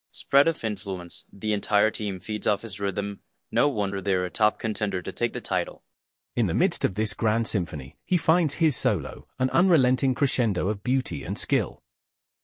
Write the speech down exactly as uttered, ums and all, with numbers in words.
Spread of influence. The entire team feeds off his rhythm. No wonder they're a top contender to take the title. In the midst of this grand symphony, he finds his solo, an unrelenting crescendo of beauty and skill.